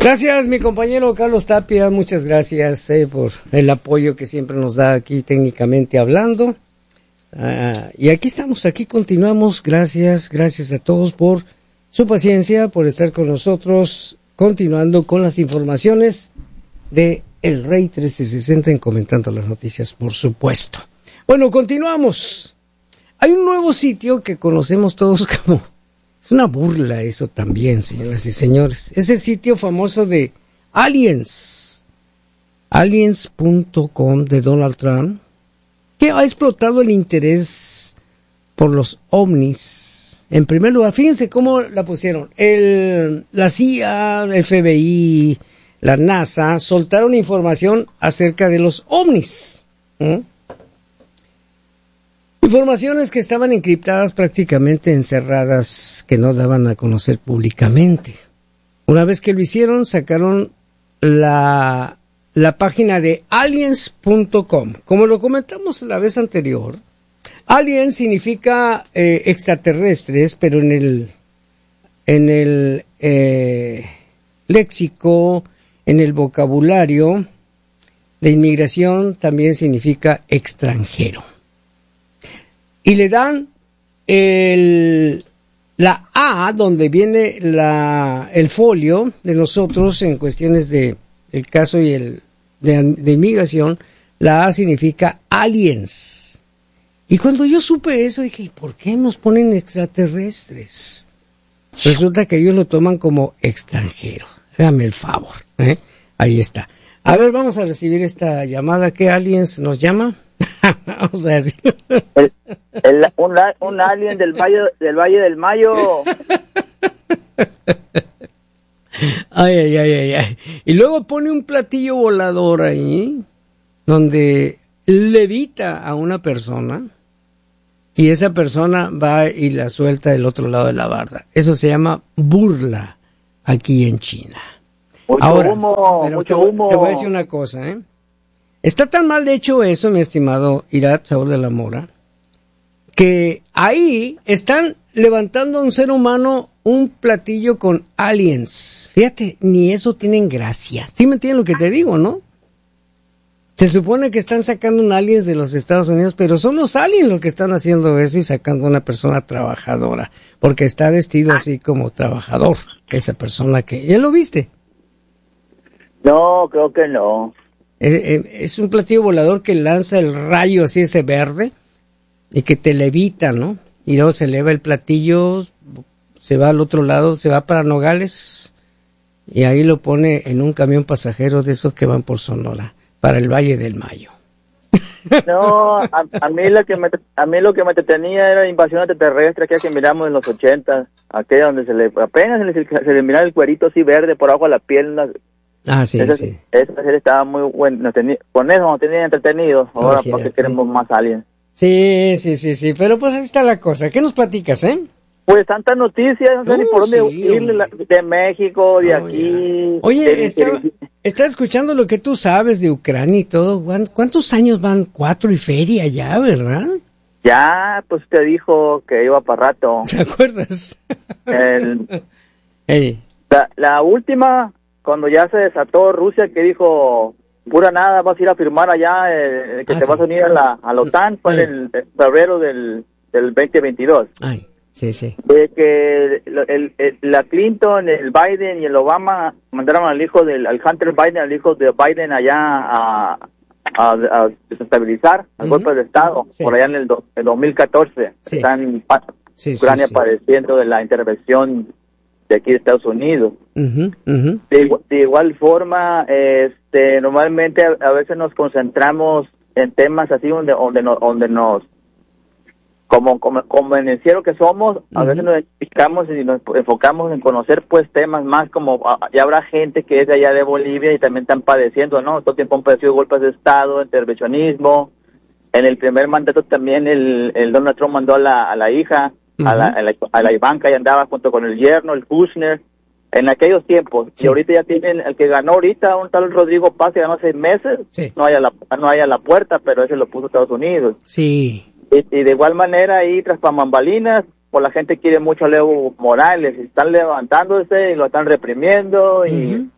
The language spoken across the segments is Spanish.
Gracias, mi compañero Carlos Tapia, muchas gracias por el apoyo que siempre nos da aquí técnicamente hablando. Y aquí estamos, aquí continuamos. Gracias a todos por su paciencia, por estar con nosotros, continuando con las informaciones de El Rey 1360 en Comentando las Noticias, por supuesto. Bueno, continuamos. Hay un nuevo sitio que conocemos todos como... Es una burla eso también, señoras y señores. Es el sitio famoso de Aliens. Aliens.com de Donald Trump, que ha explotado el interés por los ovnis. En primer lugar, fíjense cómo la pusieron. La CIA, el FBI, la NASA, soltaron información acerca de los ovnis. Informaciones que estaban encriptadas, prácticamente encerradas, que no daban a conocer públicamente. Una vez que lo hicieron, sacaron la página de aliens.com. Como lo comentamos la vez anterior, alien significa extraterrestres, pero en el léxico, en el vocabulario de inmigración, también significa extranjero. Y le dan la A, donde viene el folio de nosotros en cuestiones de el caso y de inmigración. La A significa aliens. Y cuando yo supe eso, dije, ¿por qué nos ponen extraterrestres? Resulta que ellos lo toman como extranjero. Hágame el favor. Ahí está. A ver, vamos a recibir esta llamada. ¿Qué aliens nos llama? Vamos a decir. Un alien del Valle del Mayo. Ay. Y luego pone un platillo volador ahí, donde levita a una persona, y esa persona va y la suelta del otro lado de la barda. Eso se llama burla aquí en China. Ahora, mucho humo. Te voy a decir una cosa, ¿eh? Está tan mal de hecho eso, mi estimado Irat Saúl de la Mora, que ahí están levantando a un ser humano un platillo con aliens. Fíjate, ni eso tienen gracia. ¿Sí me entienden lo que te digo, no? Se supone que están sacando un aliens de los Estados Unidos, pero son los aliens los que están haciendo eso y sacando a una persona trabajadora, porque está vestido así como trabajador, esa persona que... ¿Ya lo viste? No, creo que no. Es un platillo volador que lanza el rayo así, ese verde, y que te levita, ¿no? Y luego se eleva el platillo, se va al otro lado, se va para Nogales, y ahí lo pone en un camión pasajero de esos que van por Sonora, para el Valle del Mayo. No, a mí lo que me entretenía era la invasión extraterrestre, aquella que miramos en los 80, aquella donde apenas se le miraba el cuerito así verde por abajo de la piel. Sí. Esa serie estaba muy buena, con eso nos tenían entretenidos. Ahora porque queremos más aliens. Sí, pero pues ahí está la cosa. ¿Qué nos platicas, Pues tantas noticias, no sé ni por dónde ir, de México, de aquí. Oye, está escuchando lo que tú sabes de Ucrania y todo. ¿Cuántos años van? 4 y feria ya, ¿verdad? Ya, pues te dijo que iba para rato. ¿Te acuerdas? La última, cuando ya se desató Rusia, que dijo, pura nada, vas a ir a firmar allá, que te vas a unir a la OTAN, fue en el febrero del 2022. Sí. De que la Clinton, el Biden y el Obama mandaron al Hunter Biden, al hijo de Biden allá a desestabilizar al golpe de Estado, por allá en el 2014. Están Ucrania padeciendo de la intervención de aquí de Estados Unidos. De igual forma, normalmente a veces nos concentramos en temas así donde nos como convenenciero que somos, a veces nos identificamos y nos enfocamos en conocer pues temas más como ya habrá gente que es de allá de Bolivia y también están padeciendo, ¿no? Todo el tiempo han padecido golpes de Estado, intervencionismo. En el primer mandato también el Donald Trump mandó a la hija, a la Ivanka, y andaba junto con el yerno, el Kushner, en aquellos tiempos. Y ahorita ya tienen, el que ganó ahorita, un tal Rodrigo Paz, que ganó 6 meses, no hay a la puerta, pero ese lo puso Estados Unidos. Sí. Y de igual manera ahí tras bambalinas, pues la gente quiere mucho a Evo Morales, están levantándose y lo están reprimiendo y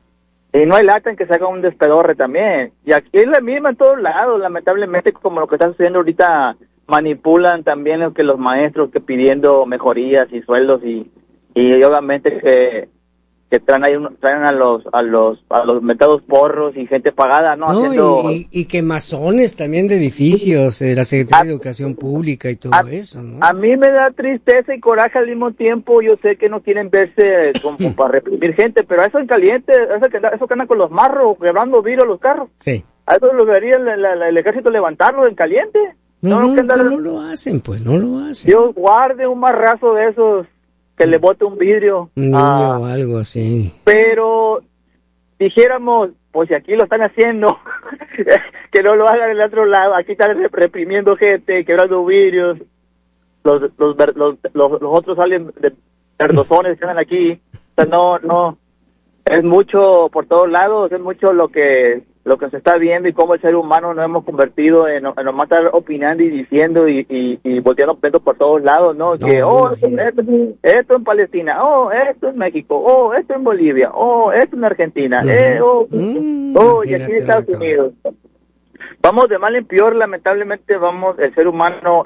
Y no hay lata en que se haga un despedorre también. Y aquí es la misma en todos lados, lamentablemente, como lo que está sucediendo ahorita, manipulan también lo que los maestros que pidiendo mejorías y sueldos y obviamente que traen a los metados porros y gente pagada, ¿no? No, Haciendo... y quemazones también de edificios, de la Secretaría de Educación Pública y todo eso, ¿no? A mí me da tristeza y coraje al mismo tiempo. Yo sé que no quieren verse como para reprimir gente, pero eso en caliente, eso que andan con los marros, quebrando vidrio a los carros. Sí. A eso lo debería el ejército levantarlo en caliente. No lo hacen, pues, no lo hacen. Dios guarde un marrazo de esos que le bote un vidrio. Un niño o algo así. Pero dijéramos, pues si aquí lo están haciendo, que no lo hagan en el otro lado. Aquí están reprimiendo gente, quebrando vidrios. Los otros salen de verdosones que andan aquí. O sea, no, es mucho por todos lados, es mucho lo que se está viendo y cómo el ser humano nos hemos convertido en nomás estar opinando y diciendo y volteando pedos por todos lados, ¿no? Que, esto en Palestina, esto en México, esto en Bolivia, esto en Argentina, y aquí en Estados Unidos. Vamos de mal en peor, lamentablemente, el ser humano,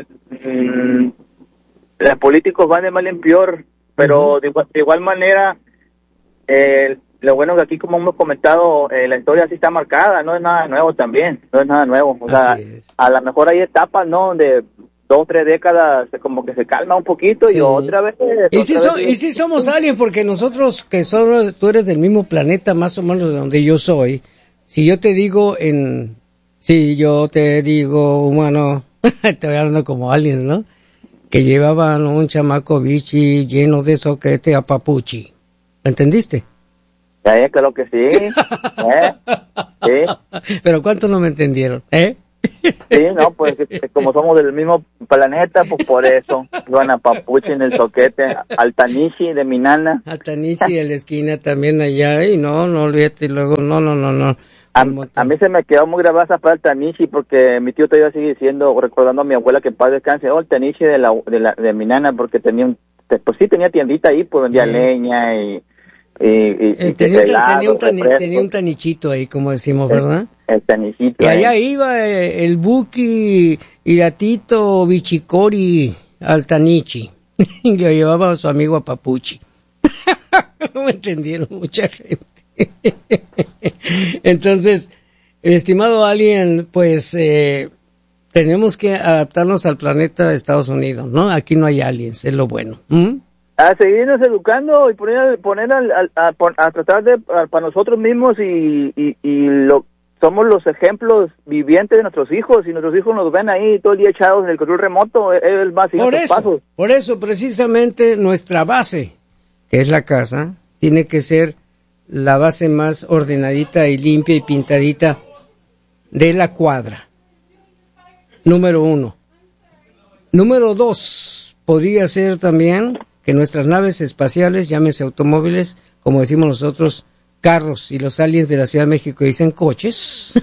los políticos van de mal en peor, pero de igual manera, lo bueno es que aquí, como hemos comentado, la historia sí está marcada, no es nada nuevo también, no es nada nuevo. O sea, a lo mejor hay etapas, ¿no? De 2 o 3 décadas como que se calma un poquito y otra vez... Y si somos aliens, porque nosotros tú eres del mismo planeta más o menos de donde yo soy, si yo te digo humano, estoy hablando como aliens, ¿no? Que llevaban un chamaco bichi lleno de soquete a papuchi, ¿entendiste? Claro que sí. Sí. Pero ¿cuántos no me entendieron? Sí, no, pues como somos del mismo planeta, pues por eso. Iban a Papuchi en el soquete, al Tanishi de mi nana. Al Tanishi de la esquina también allá, y no olvídate, luego, no. A mí se me quedó muy grabada esa palabra Tanishi porque mi tío todavía sigue diciendo, recordando a mi abuela que en paz descanse, el Tanishi de mi nana, porque tenía tenía tiendita ahí, pues vendía leña y tenía un tanichito ahí, como decimos, ¿verdad? El tanichito. Y allá iba el Buki Iratito Bichicori al Tanichi. Y lo llevaba a su amigo a Papuchi. No me entendieron mucha gente. Entonces, estimado alien, pues tenemos que adaptarnos al planeta de Estados Unidos, ¿no? Aquí no hay aliens, es lo bueno. A seguirnos educando y poner a tratar de para nosotros mismos somos los ejemplos vivientes de nuestros hijos y nuestros hijos nos ven ahí todo el día echados en el control remoto, es más pasos. Por eso precisamente nuestra base, que es la casa, tiene que ser la base más ordenadita y limpia y pintadita de la cuadra. Número 1. Número 2, podría ser también que nuestras naves espaciales, llámese automóviles, como decimos nosotros, carros, y los aliens de la Ciudad de México dicen coches.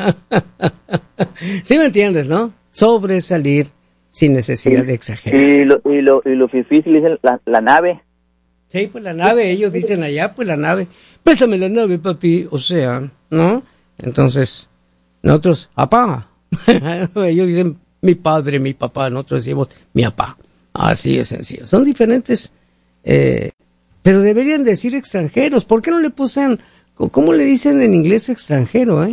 ¿Sí me entiendes, no? Sobresalir sin necesidad de exagerar. Y lo difícil dicen la nave. Sí, pues la nave, ellos dicen allá, pues la nave. Pésame la nave, papi, o sea, ¿no? Entonces, nosotros, apá. Ellos dicen mi padre, mi papá, nosotros decimos mi apá. Así es sencillo. Son diferentes, pero deberían decir extranjeros. ¿Por qué no le pusen, cómo le dicen en inglés extranjero,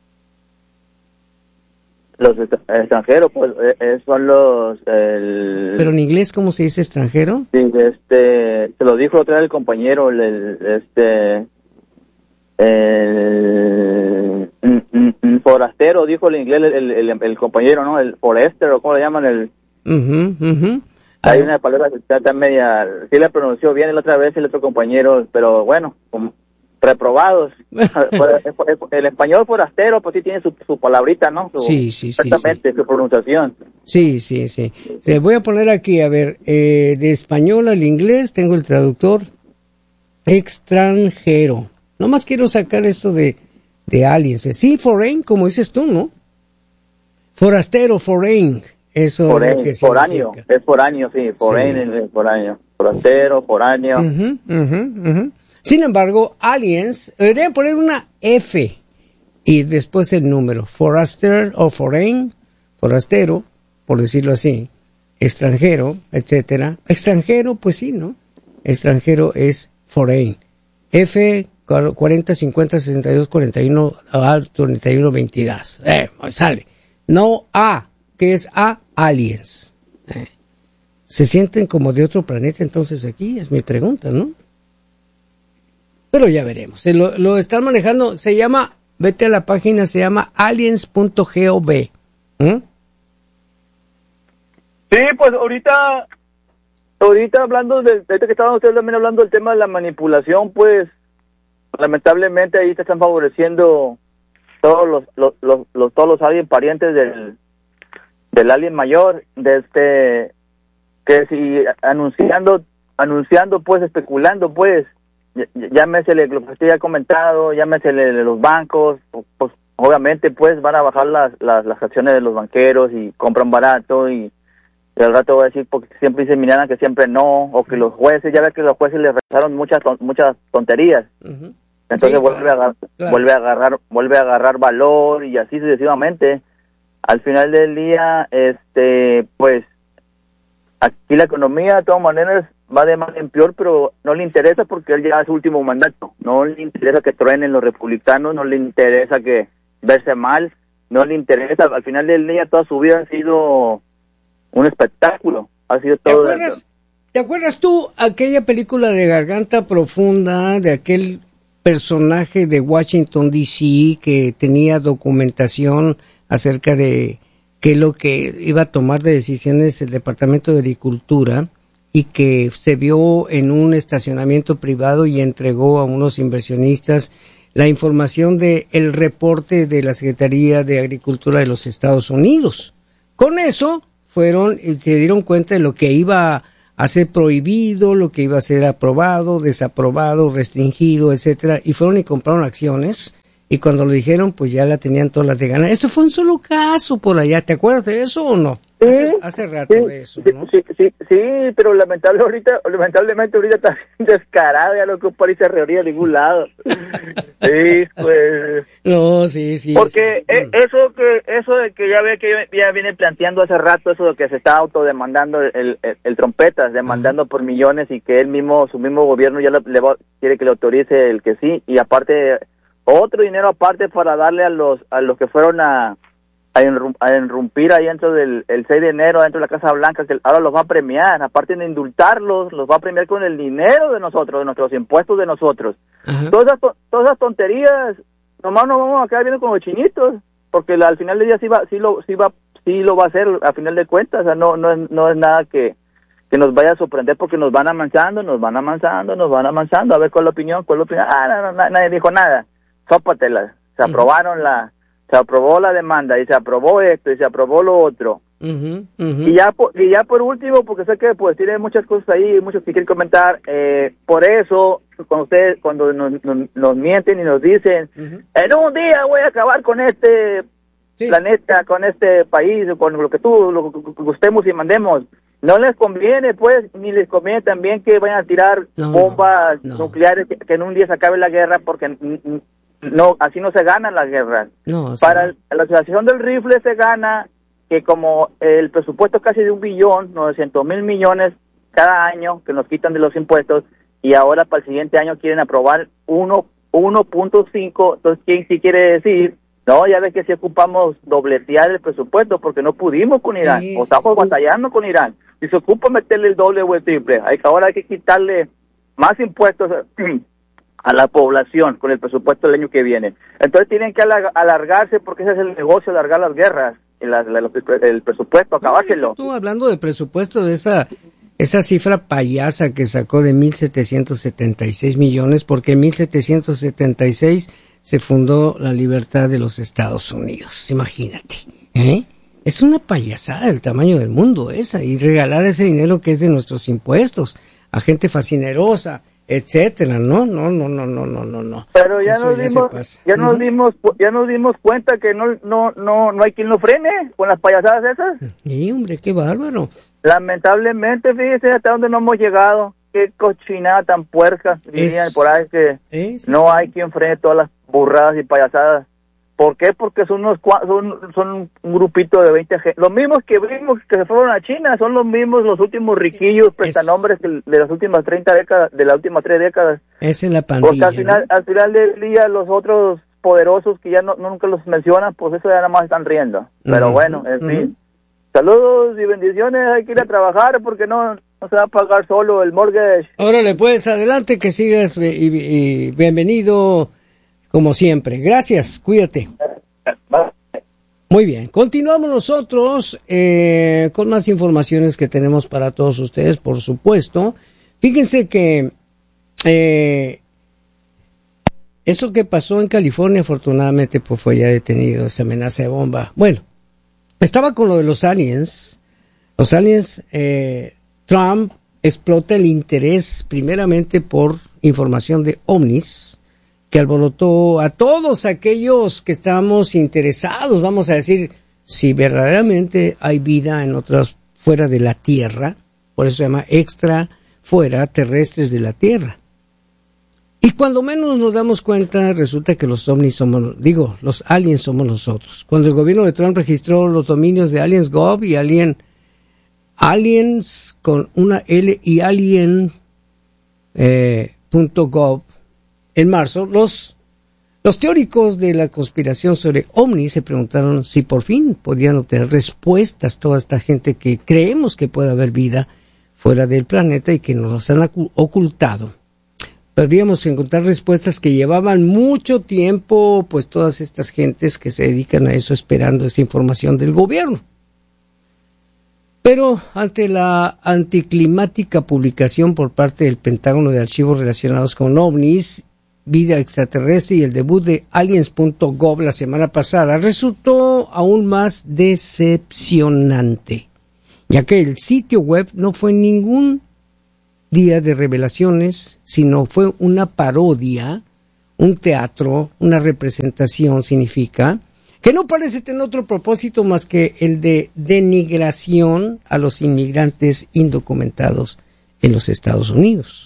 Los extranjeros, pues, son los... ¿Pero en inglés cómo se dice extranjero? Sí, se lo dijo otra vez el compañero, forastero, dijo en inglés el compañero, ¿no? El forester, o cómo le llaman, Hay una palabra que está media... Sí la pronunció bien la otra vez el otro compañero, pero bueno, reprobados. El español forastero, pues sí tiene su palabrita, ¿no? Sí. Exactamente, su pronunciación. Sí. Le voy a poner aquí, a ver, de español al inglés, tengo el traductor extranjero. Nomás quiero sacar esto de aliens. Sí, foreign, como dices tú, ¿no? Forastero, foreign. Eso es lo que foráneo, es foráneo, sí, foreign es foráneo, forastero, foráneo. Sin embargo, aliens, deben poner una F y después el número. Foraster o foreign, forastero, por decirlo así, extranjero, etcétera. Extranjero, pues sí, ¿no? Extranjero es foreign. F 40 50 62 41 41 22. Sale. No A, que es A, aliens. ¿Se sienten como de otro planeta entonces aquí? Es mi pregunta, ¿no? Pero ya veremos. Lo están manejando, se llama, vete a la página, se llama aliens.gov. Sí, pues ahorita hablando ahorita que estaban ustedes también hablando del tema de la manipulación, pues lamentablemente ahí te están favoreciendo todos los aliens parientes del alien mayor, que si anunciando pues, especulando pues, llámesele lo que usted ya ha comentado, llámesele los bancos, pues obviamente pues van a bajar las acciones de los banqueros y compran barato y al rato voy a decir porque siempre dicen Milana que siempre no, o que los jueces, ya ves que los jueces les realizaron muchas tonterías. Uh-huh. Entonces sí, vuelve a agarrar valor y así sucesivamente. Al final del día, pues aquí la economía de todas maneras va de mal en peor, pero no le interesa porque él ya es su último mandato. No le interesa que truenen los republicanos, no le interesa que verse mal, no le interesa. Al final del día toda su vida ha sido un espectáculo, ha sido todo. ¿Te acuerdas tú aquella película de Garganta Profunda, de aquel personaje de Washington D.C. que tenía documentación acerca de qué lo que iba a tomar de decisiones el Departamento de Agricultura y que se vio en un estacionamiento privado y entregó a unos inversionistas la información de el reporte de la Secretaría de Agricultura de los Estados Unidos? Con eso fueron y se dieron cuenta de lo que iba a ser prohibido, lo que iba a ser aprobado, desaprobado, restringido, etcétera, y fueron y compraron acciones, y cuando lo dijeron, pues ya la tenían todas las de ganar. Esto fue un solo caso por allá, ¿te acuerdas de eso o no? Sí, hace rato de eso, ¿no? Sí, pero lamentablemente ahorita está descarado, ya no ocupa y se reunía a ningún lado. Sí, pues. No, sí. Porque eso de que ya ve que ya viene planteando hace rato, eso de que se está autodemandando el Trompetas, demandando por millones y que su mismo gobierno ya quiere que le autorice el que sí, y aparte, otro dinero aparte para darle a los que fueron a irrumpir ahí dentro del 6 de enero, dentro de la Casa Blanca, que ahora los va a premiar, aparte de indultarlos, los va a premiar con el dinero de nosotros, de nuestros impuestos de nosotros. Todas esas tonterías, nomás nos vamos a quedar viendo como chinitos, porque al final del día sí lo va a hacer, a final de cuentas, o sea, no es nada que nos vaya a sorprender porque nos van amansando, a ver cuál es la opinión, nadie dijo nada, sópatelas, se aprobó la demanda y se aprobó esto y se aprobó lo otro. Y ya por último, porque sé que pues tiene muchas cosas ahí, muchos que quieren comentar, por eso cuando nos mienten y nos dicen, en un día voy a acabar con este planeta, con este país, con lo que gustemos y mandemos, no les conviene pues, ni les conviene también que vayan a tirar bombas nucleares, que en un día se acabe la guerra, porque no, así no se ganan las guerras. Para la Asociación del Rifle se gana que como el presupuesto casi de 1.900.000.000.000 cada año que nos quitan de los impuestos, y ahora para el siguiente año quieren aprobar 1.5, entonces ¿quién sí quiere decir? No, ya ves que si ocupamos dobletear el presupuesto porque no pudimos con Irán, o estamos batallando con Irán, y se ocupa meterle el doble o el triple, ahora hay que quitarle más impuestos a la población con el presupuesto del año que viene. Entonces tienen que alargarse, porque ese es el negocio, alargar las guerras, el presupuesto, acabárselo. Tú hablando de presupuesto, de esa cifra payasa que sacó de 1.776 millones, porque en 1.776 se fundó la libertad de los Estados Unidos, imagínate, Es una payasada del tamaño del mundo esa, y regalar ese dinero que es de nuestros impuestos a gente fascinerosa, etcétera, no. Pero ya nos dimos cuenta que no hay quien lo frene con las payasadas esas. Sí, hombre, qué bárbaro. Lamentablemente, fíjese hasta dónde no hemos llegado. qué cochinada tan puerca, dirían por ahí, que sí. No hay quien frene todas las burradas y payasadas. ¿Por qué? Porque son son un grupito de 20 gente. Los mismos que vimos que se fueron a China, son los mismos, los últimos riquillos, prestanombres de las últimas 30 décadas, de las últimas 3 décadas. Es en la pandilla. Porque al final del día los otros poderosos que ya nunca los mencionan, pues eso ya nada más están riendo. Pero bueno, en fin. Saludos y bendiciones, hay que ir a trabajar porque no se va a pagar solo el mortgage. Órale, pues, adelante, que sigas y bienvenido como siempre. Gracias, cuídate. Muy bien, continuamos nosotros con más informaciones que tenemos para todos ustedes, por supuesto. Fíjense que eso que pasó en California, afortunadamente, pues fue ya detenido, esa amenaza de bomba. Bueno, estaba con lo de los aliens. Los aliens, Trump explota el interés primeramente por información de ovnis, que alborotó a todos aquellos que estamos interesados, vamos a decir, si verdaderamente hay vida en otras fuera de la Tierra, por eso se llama extra fuera terrestres de la Tierra. Y cuando menos nos damos cuenta, resulta que los ovnis los aliens somos nosotros. Cuando el gobierno de Trump registró los dominios de AliensGov y aliens con una L y alien.gov, en marzo, los teóricos de la conspiración sobre ovnis se preguntaron si por fin podían obtener respuestas toda esta gente que creemos que puede haber vida fuera del planeta y que nos han ocultado. Podríamos encontrar respuestas que llevaban mucho tiempo, pues todas estas gentes que se dedican a eso esperando esa información del gobierno. Pero ante la anticlimática publicación por parte del Pentágono de archivos relacionados con ovnis, vida extraterrestre y el debut de aliens.gov la semana pasada, resultó aún más decepcionante, ya que el sitio web no fue ningún día de revelaciones, sino fue una parodia, un teatro, una representación, significa, que no parece tener otro propósito más que el de denigración a los inmigrantes indocumentados en los Estados Unidos.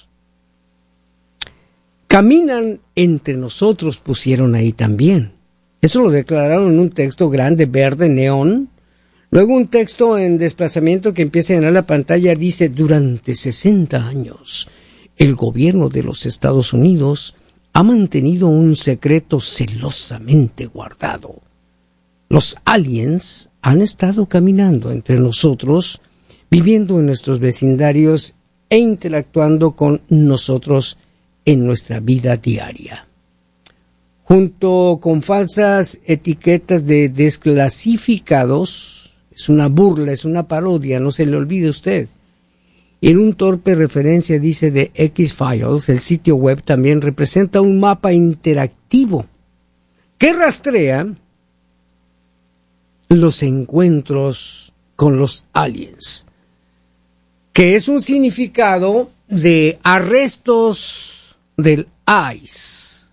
Caminan entre nosotros, pusieron ahí también. Eso lo declararon en un texto grande, verde, neón. Luego un texto en desplazamiento que empieza a llenar la pantalla dice: durante 60 años, el gobierno de los Estados Unidos ha mantenido un secreto celosamente guardado. Los aliens han estado caminando entre nosotros, viviendo en nuestros vecindarios e interactuando con nosotros en nuestra vida diaria. Junto con falsas etiquetas de desclasificados, es una burla, es una parodia, no se le olvide a usted. Y en un torpe referencia dice de X-Files, el sitio web también representa un mapa interactivo que rastrea los encuentros con los aliens, que es un significado de arrestos del ICE,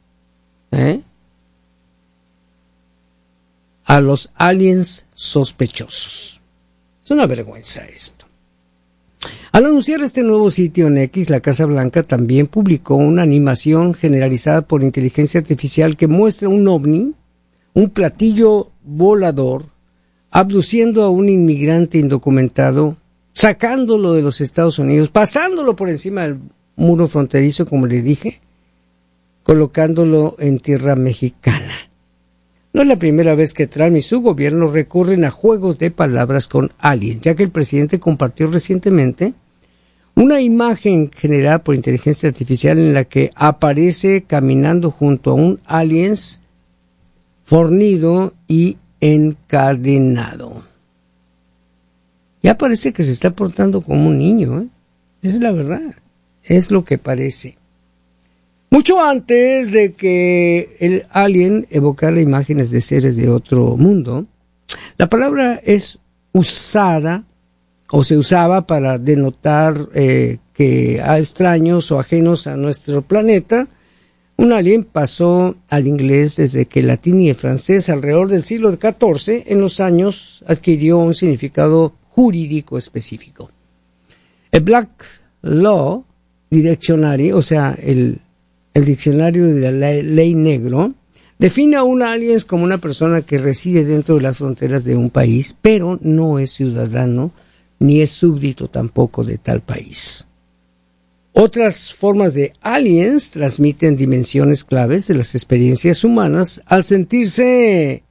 a los aliens sospechosos. Es una vergüenza esto. Al anunciar este nuevo sitio en X, la Casa Blanca también publicó una animación generalizada por inteligencia artificial que muestra un ovni, un platillo volador, abduciendo a un inmigrante indocumentado, sacándolo de los Estados Unidos, pasándolo por encima del muro fronterizo, como le dije, colocándolo en tierra mexicana. No es la primera vez que Trump y su gobierno recurren a juegos de palabras con aliens, ya que el presidente compartió recientemente una imagen generada por inteligencia artificial en la que aparece caminando junto a un aliens fornido y encadenado. Ya parece que se está portando como un niño, ¿eh? Esa es la verdad. Es lo que parece. Mucho antes de que el alien evocara imágenes de seres de otro mundo, la palabra es usada o se usaba para denotar que a extraños o ajenos a nuestro planeta, un alien pasó al inglés desde que el latín y el francés alrededor del siglo XIV, en los años, adquirió un significado jurídico específico. El Black Law Dictionary, o sea, el diccionario de la ley negro, define a un alien como una persona que reside dentro de las fronteras de un país, pero no es ciudadano ni es súbdito tampoco de tal país. Otras formas de aliens transmiten dimensiones claves de las experiencias humanas al sentirse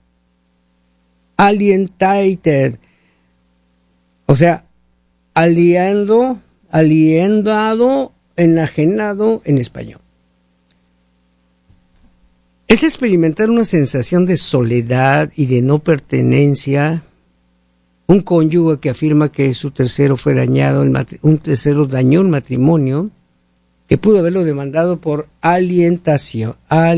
alienated, o sea, alienado, enajenado en español. Es experimentar una sensación de soledad y de no pertenencia. Un cónyuge que afirma que su tercero fue dañado, un tercero dañó el matrimonio, que pudo haberlo demandado por alienation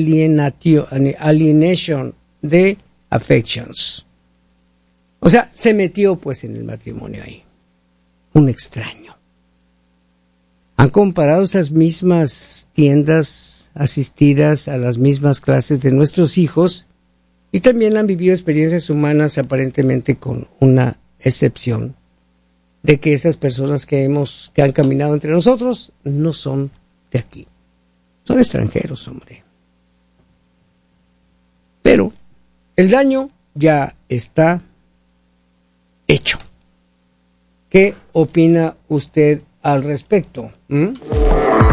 de affections. O sea, se metió pues en el matrimonio ahí. Un extraño. Han comparado esas mismas tiendas asistidas a las mismas clases de nuestros hijos y también han vivido experiencias humanas aparentemente con una excepción de que esas personas que han caminado entre nosotros no son de aquí. Son extranjeros, hombre. Pero el daño ya está hecho. ¿Qué opina usted al respecto?